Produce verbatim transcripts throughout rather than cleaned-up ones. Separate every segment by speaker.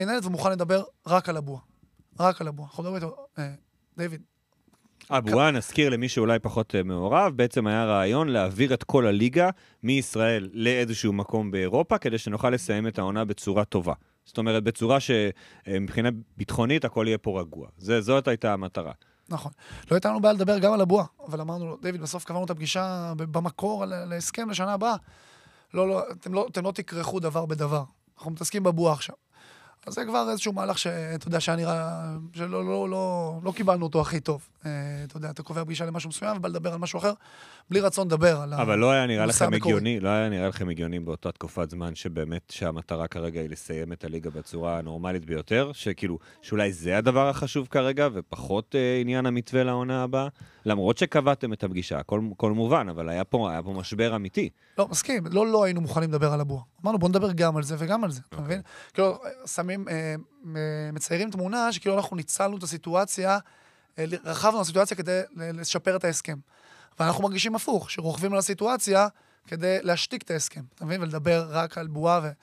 Speaker 1: מנהלת ומוכן לדבר רק על הבועה. רק על הבועה. אנחנו מדברים איתו, דיוויד.
Speaker 2: הבועה, נזכיר למי שאולי פחות מעורב, בעצם היה רעיון להעביר את כל הליגה מישראל לאיזשהו מקום באירופה, כדי שנוכל לסיים את העונה בצורה טובה. זאת אומרת, בצורה שמבחינה ביטחונית הכל יהיה פה רגוע. זה, זאת הייתה המטרה.
Speaker 1: נכון. לא הייתה לנו בעיה לדבר גם על הבועה, אבל אמרנו לו, דיוויד, בסוף קבענו את הפגישה במקור להסכם לשנה הבאה. לא, לא, אתם לא, אתם לא תקרחו דבר בדבר. אנחנו מתעסקים בבועה עכשיו. אז זה כבר איזשהו מהלך שאתה יודע שהיה נראה, שלא לא, לא, לא קיבלנו אותו הכי טוב. אתה יודע, אתה קובע פגישה למשהו מסוים, ובא לדבר על משהו אחר, בלי רצון לדבר על
Speaker 2: אבל לא היה נראה לכם הגיוני, לא היה נראה לכם הגיוני באותה תקופת זמן, שבאמת שהמטרה כרגע היא לסיים את הליגה בצורה הנורמלית ביותר, שכאילו, שאולי זה הדבר החשוב כרגע, ופחות אה, עניין המתווה לעונה הבאה, למרות שקבעתם את הפגישה, הכל, כל מובן, אבל היה פה, היה פה משבר אמיתי.
Speaker 1: לא, מסכים, לא, לא היינו מוכנים לדבר על הבועה. אמרנו, בוא נדבר גם על זה וגם על זה, אתה מבין? כאילו, שמים, אה, מציירים תמונה שכאילו אנחנו ניצלנו את הסיטואציה, אה, רחבנו את הסיטואציה כדי לשפר את ההסכם. ואנחנו מרגישים הפוך, שרוכבים על הסיטואציה כדי להשתיק את ההסכם, אתה מבין? ולדבר רק על בועה ו...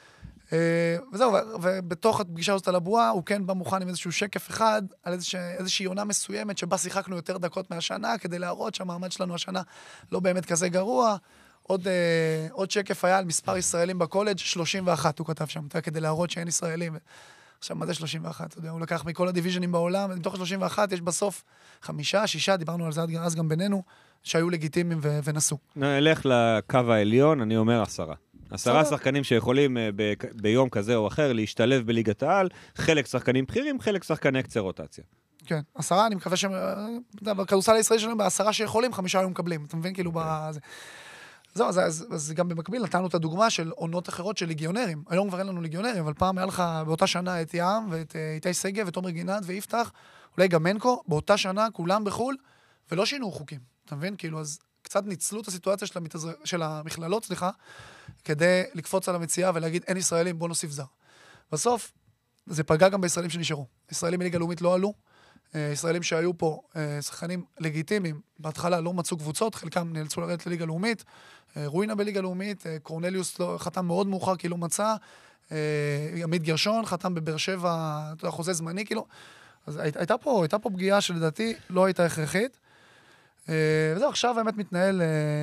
Speaker 1: אה, וזהו, ו... ובתוך הפגישה הזאת על הבועה, הוא כן בא מוכן עם איזשהו שקף אחד, על איזושה... איזושהי עונה מסוימת, שבה שיחקנו יותר דקות מהשנה, כדי להראות שהמעמד שלנו השנה לא באמת כזה גרוע. עוד, אה, עוד שקף היה על מספר ישראלים בקולג' שלושים ואחת, הוא כתב שם, כדי להראות שאין ישראלים. עכשיו, מה זה שלושים ואחת? אתה יודע, הוא לקח מכל הדיוויז'נים בעולם, מתוך שלושים ואחת יש בסוף חמישה, שישה, דיברנו על זה אז גם בינינו, שהיו לגיטימיים ו- ונסו.
Speaker 2: נלך לקו העליון, אני אומר עשרה. עשרה שחקנים שיכולים ב- ביום כזה או אחר להשתלב בליגת העל, חלק שחקנים בכירים, חלק שחקני קצה רוטציה.
Speaker 1: כן, עשרה, אני מקווה שהם, בכדורסל הישראלי שלנו, בעשרה שיכולים, חמישה היו מקבלים, אתה מבין? כאילו, בזה. זהו, אז, אז, אז גם במקביל נתנו את הדוגמה של עונות אחרות של ליגיונרים. היום כבר אין לנו ליגיונרים, אבל פעם היה לך באותה שנה את ים, ואת איתי סגב, ואת עומר גינת, ויפתח, אולי גם מנקו, באותה שנה כולם בחול, ולא שינו חוקים. אתה מבין? כאילו, אז קצת ניצלו את הסיטואציה של, המתזר... של המכללות, סליחה, כדי לקפוץ על המציאה ולהגיד, אין ישראלים, בוא נוסיף זר. בסוף, זה פגע גם בישראלים שנשארו. ישראלים מליגה לאומית לא עלו, ישראלים שהיו פה, שחקנים לגיטימיים, בהתחלה לא מצאו קבוצות, חלקם נאלצו לרדת לליגה לאומית, רוינה בליגה לאומית, קורנליוס לא, חתם מאוד מאוחר כי לא מצא, עמית גרשון חתם בבאר שבע, חוזה זמני כאילו, אז הייתה פה, הייתה פה פגיעה שלדעתי לא הייתה הכרחית, וזהו, עכשיו באמת מתנהל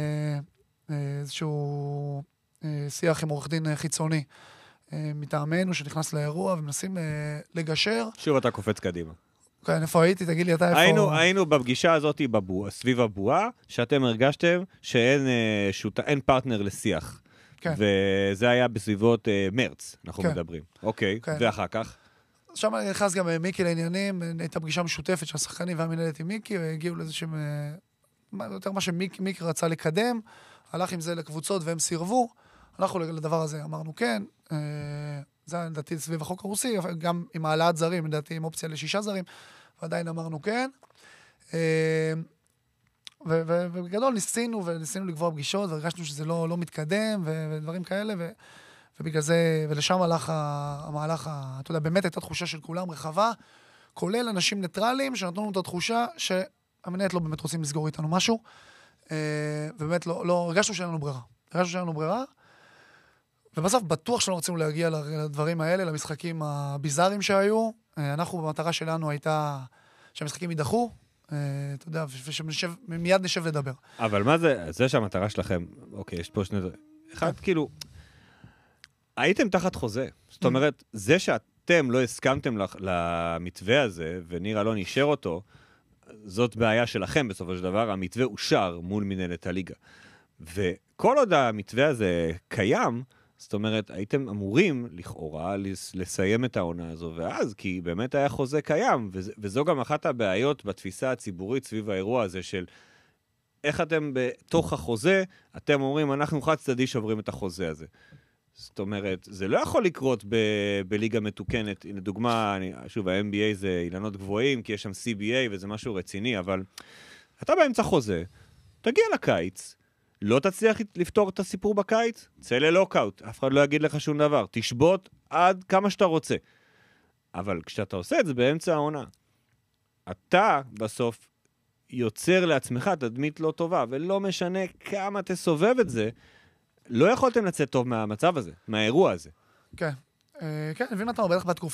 Speaker 1: איזשהו שיח עם עורך דין חיצוני, מטעמנו שנכנס לאירוע ומנסים לגשר.
Speaker 2: שוב אתה קופץ קדימה.
Speaker 1: כן, איפה הייתי? תגיד לי, אתה איפה...
Speaker 2: היינו, היינו בפגישה הזאת בבוע, סביב הבועה, שאתם הרגשתם שאין אה, שוט... אין פרטנר לשיח. כן. וזה היה בסביבות אה, מרץ, אנחנו כן. מדברים. אוקיי, כן. ואחר כך?
Speaker 1: שם נכנס גם מיקי לעניינים, הייתה פגישה משותפת של השחקנים והמנהלת עם מיקי, והגיעו לאיזשהם... יותר מה שמיקי מיקי רצה לקדם, הלך עם זה לקבוצות והם סירבו, הלכנו לדבר הזה, אמרנו כן, אה, זה היה לדעתי סביב החוק הרוסי, גם עם העלאת זרים, לדעתי עם אופציה לשישה זרים, ועדיין אמרנו כן. ובגדול ניסינו, וניסינו לקבוע פגישות, והרגשנו שזה לא, לא מתקדם, ודברים כאלה, ובגלל זה, ולשם הלך המהלך, אתה יודע, באמת הייתה תחושה של כולם רחבה, כולל אנשים ניטרליים, שנתנו לנו את התחושה שהמנהלת לא באמת רוצים לסגור איתנו משהו, ובאמת לא, לא, הרגשנו שאין לנו ברירה. הרגשנו שאין לנו ברירה, ובסוף בטוח שלא רצינו להגיע לדברים האלה, למשחקים הביזאריים שהיו. אנחנו במטרה שלנו הייתה שהמשחקים יידחו, אתה יודע, ומיד נשב לדבר.
Speaker 2: אבל מה זה, זה שהמטרה שלכם, אוקיי, יש פה שני דברים. אחד, כאילו, הייתם תחת חוזה. זאת אומרת, זה שאתם לא הסכמתם למתווה הזה, ונירה לא נשאר אותו, זאת בעיה שלכם בסופו של דבר, המתווה אושר מול מנהלת הליגה. וכל עוד המתווה הזה קיים, זאת אומרת, הייתם אמורים לכאורה לסיים את העונה הזו, ואז, כי באמת היה חוזה קיים, וזו גם אחת הבעיות בתפיסה הציבורית סביב האירוע הזה של איך אתם בתוך החוזה, אתם אומרים, אנחנו חד צדדי שעוברים את החוזה הזה. זאת אומרת, זה לא יכול לקרות ב- בליגה מתוקנת. לדוגמה, אני, שוב, ה-אם בי איי זה אילנות גבוהים, כי יש שם סי בי איי וזה משהו רציני, אבל אתה באמצע חוזה, תגיע לקיץ, לא תצליח לפתור את הסיפור בקיץ, צא ללוקאוט, אף אחד לא יגיד לך שום דבר, תשבות עד כמה שאתה רוצה. אבל כשאתה עושה את זה באמצע העונה, אתה בסוף יוצר לעצמך תדמית לא טובה, ולא משנה כמה תסובב את זה, לא יכולתם לצאת טוב מהמצב הזה, מהאירוע הזה.
Speaker 1: כן. אה, כן, אני מבין מה אתה אומר, בטח בתקופה